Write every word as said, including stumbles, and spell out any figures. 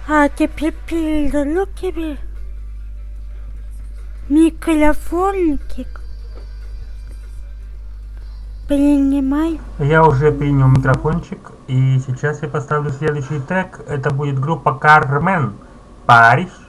А теперь передаю тебе микрофончик. Принимай. Я уже принял микрофончик, и сейчас я поставлю следующий трек. Это будет группа Кармен, Париж.